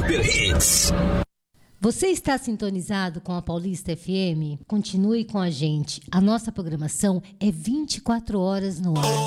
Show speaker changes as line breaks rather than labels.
Super Hits.
Você está sintonizado com a Paulista FM? Continue com a gente. A nossa programação é 24 horas no ar.